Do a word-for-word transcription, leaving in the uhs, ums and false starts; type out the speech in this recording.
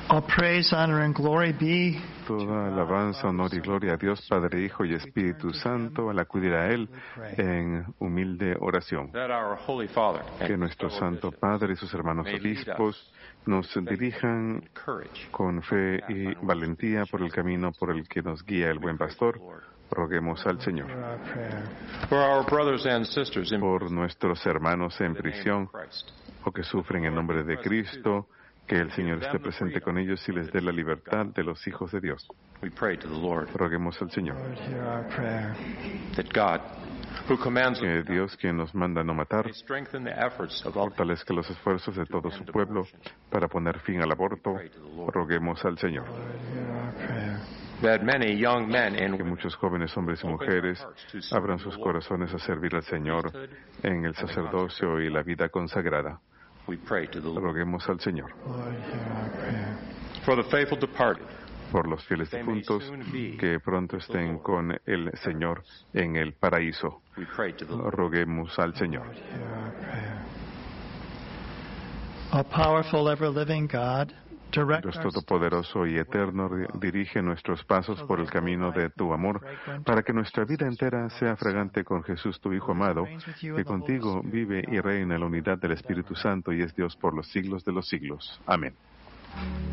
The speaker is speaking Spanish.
All praise, honor, and glory be Toda alabanza, honor y gloria a Dios, Padre, Hijo y Espíritu Santo, al acudir a Él en humilde oración. Que nuestro Santo Padre y sus hermanos obispos nos dirijan con fe y valentía por el camino por el que nos guía el buen pastor. Roguemos al Señor. Por nuestros hermanos en prisión o que sufren en nombre de Cristo, que el Señor esté presente con ellos y les dé la libertad de los hijos de Dios. Roguemos al Señor. Que Dios, quien nos manda no matar, fortalezca los esfuerzos de todo su pueblo para poner fin al aborto. Roguemos al Señor. Que muchos jóvenes hombres y mujeres abran sus corazones a servir al Señor en el sacerdocio y la vida consagrada. Roguemos al Señor. Por los fieles difuntos que pronto estén con el Señor en el paraíso. Roguemos al Señor. a powerful, ever-living God. Dios Todopoderoso y Eterno, dirige nuestros pasos por el camino de tu amor, para que nuestra vida entera sea fragante con Jesús, tu Hijo amado, que contigo vive y reina en la unidad del Espíritu Santo y es Dios por los siglos de los siglos. Amén.